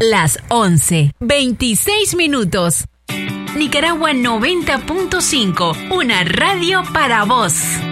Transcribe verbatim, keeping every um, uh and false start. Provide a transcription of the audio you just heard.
Las once, veintiséis minutos. Nicaragua noventa punto cinco, una radio para vos.